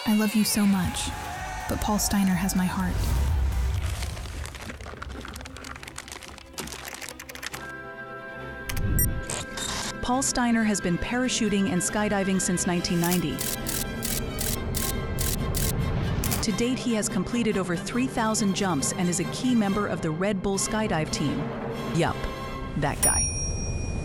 I love you so much, but Paul Steiner has my heart. Paul Steiner has been parachuting and skydiving since 1990. To date, he has completed over 3,000 jumps and is a key member of the Red Bull Skydive team. Yup, that guy.